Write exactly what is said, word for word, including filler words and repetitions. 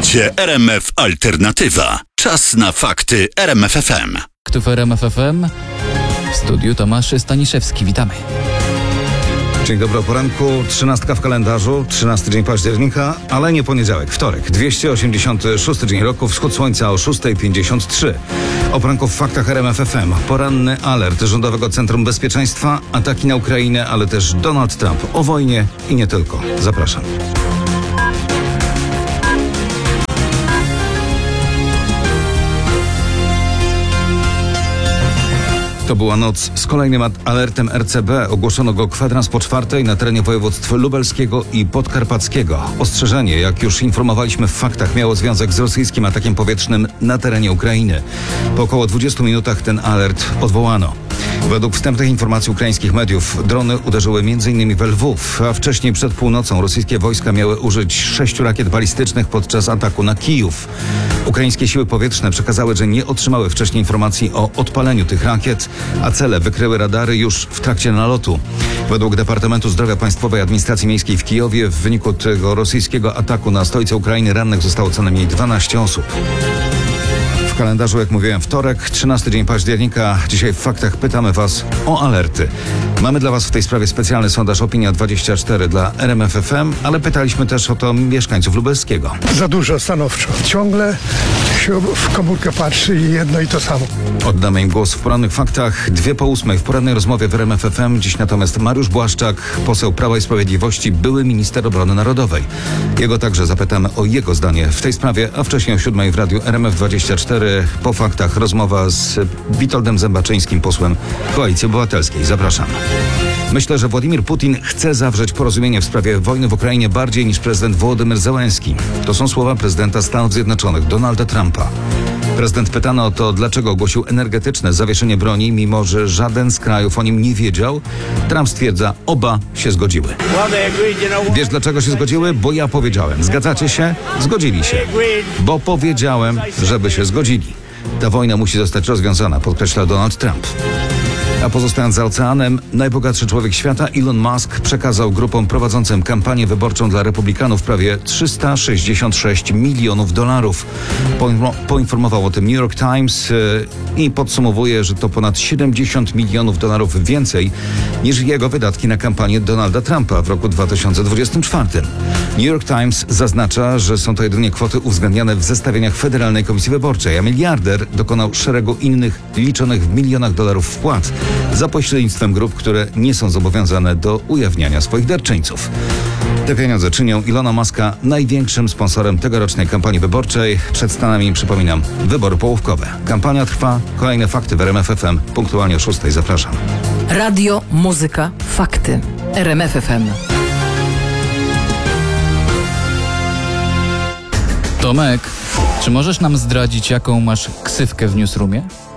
Słuchacie R M F Alternatywa. Czas na fakty R M F F M. Tu w R M F F M. W studiu Tomasz Staniszewski. Witamy. Dzień dobry o poranku, trzynastka w kalendarzu, trzynasty dzień października, ale nie poniedziałek, wtorek, dwieście osiemdziesiąty szósty dzień roku, wschód słońca o szósta pięćdziesiąt trzy. O poranku w faktach R M F F M, poranny alert Rządowego Centrum Bezpieczeństwa, ataki na Ukrainę, ale też Donald Trump o wojnie i nie tylko. Zapraszam. To była noc z kolejnym alertem R C B. Ogłoszono go kwadrans po czwartej na terenie województw lubelskiego i podkarpackiego. Ostrzeżenie, jak już informowaliśmy w faktach, miało związek z rosyjskim atakiem powietrznym na terenie Ukrainy. Po około dwudziestu minutach ten alert odwołano. Według wstępnych informacji ukraińskich mediów drony uderzyły m.in. w Lwów, a wcześniej przed północą rosyjskie wojska miały użyć sześciu rakiet balistycznych podczas ataku na Kijów. Ukraińskie siły powietrzne przekazały, że nie otrzymały wcześniej informacji o odpaleniu tych rakiet, a cele wykryły radary już w trakcie nalotu. Według Departamentu Zdrowia Państwowej Administracji Miejskiej w Kijowie w wyniku tego rosyjskiego ataku na stolicę Ukrainy rannych zostało co najmniej dwanaście osób. W kalendarzu, jak mówiłem, wtorek, trzynasty dzień października. Dzisiaj w faktach pytamy Was o alerty. Mamy dla Was w tej sprawie specjalny sondaż Opinia dwadzieścia cztery dla R M F F M, ale pytaliśmy też o to mieszkańców lubelskiego. Za dużo stanowczo. Ciągle się w komórkę patrzy i jedno i to samo. Oddamy im głos w porannych faktach. Dwie po ósmej w porannej rozmowie w R M F F M. Dziś natomiast Mariusz Błaszczak, poseł Prawa i Sprawiedliwości, były minister obrony narodowej. Jego także zapytamy o jego zdanie w tej sprawie, a wcześniej o siódmej w radiu R M F dwadzieścia cztery. Po faktach rozmowa z Witoldem Zębaczyńskim, posłem Koalicji Obywatelskiej. Zapraszam. Myślę, że Władimir Putin chce zawrzeć porozumienie w sprawie wojny w Ukrainie bardziej niż prezydent Wołodymyr Zełenski. To są słowa prezydenta Stanów Zjednoczonych Donalda Trumpa. Prezydent pytany o to, dlaczego ogłosił energetyczne zawieszenie broni, mimo że żaden z krajów o nim nie wiedział. Trump stwierdza, oba się zgodziły. Wiesz, dlaczego się zgodziły? Bo ja powiedziałem. Zgadzacie się? Zgodzili się. Bo powiedziałem, żeby się zgodzili. Ta wojna musi zostać rozwiązana, podkreśla Donald Trump. A pozostając za oceanem, najbogatszy człowiek świata Elon Musk przekazał grupom prowadzącym kampanię wyborczą dla Republikanów prawie trzysta sześćdziesiąt sześć milionów dolarów. Poinformował o tym New York Times i podsumowuje, że to ponad siedemdziesiąt milionów dolarów więcej niż jego wydatki na kampanię Donalda Trumpa w roku dwa tysiące dwudziestym czwartym. New York Times zaznacza, że są to jedynie kwoty uwzględniane w zestawieniach Federalnej Komisji Wyborczej, a miliarder dokonał szeregu innych liczonych w milionach dolarów wpłat za pośrednictwem grup, które nie są zobowiązane do ujawniania swoich darczyńców. Te pieniądze czynią Elona Muska największym sponsorem tegorocznej kampanii wyborczej. Przed Stanami, przypominam, wybory połówkowe. Kampania trwa. Kolejne fakty w R M F F M. Punktualnie o szóstej. Zapraszam. Radio, muzyka, fakty. R M F F M. Tomek, czy możesz nam zdradzić, jaką masz ksywkę w newsroomie?